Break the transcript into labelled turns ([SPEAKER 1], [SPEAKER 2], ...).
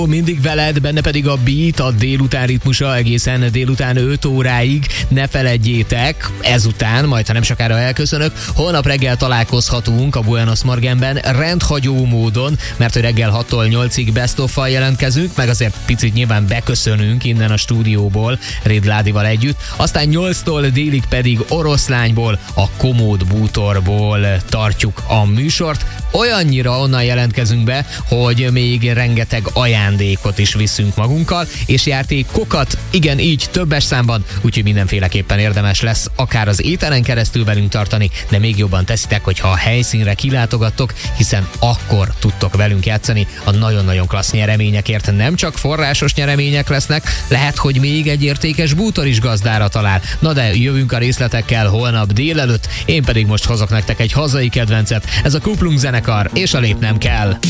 [SPEAKER 1] Mindig veled, benne pedig a Beat, a délután ritmusa egészen délután 5 óráig. Ne feledjétek, ezután, majd ha nem sokára elköszönök, holnap reggel találkozhatunk a Buenos Morgenben rendhagyó módon, mert hogy reggel 6-tól 8-ig Best of-val jelentkezünk, meg azért picit nyilván beköszönünk innen a stúdióból, Réd Ládival együtt. Aztán 8-tól délig pedig Oroszlányból, a Komód bútorból tartjuk a műsort. Olyannyira onnan jelentkezünk be, hogy még rengeteg ajándékot is viszünk magunkkal, és játékokat, igen, így többes számban, úgyhogy mindenféleképpen érdemes lesz akár az éteren keresztül velünk tartani, de még jobban teszitek, hogyha a helyszínre kilátogattok, hiszen akkor tudtok velünk játszani a nagyon-nagyon klassz nyereményekért. Nem csak forrásos nyeremények lesznek, lehet, hogy még egy értékes bútor is gazdára talál. Na de jövünk a részletekkel holnap délelőtt, én pedig most hozok nektek egy hazai kedvencet, ez a Kuplung zenekar, és a Lépnem kell.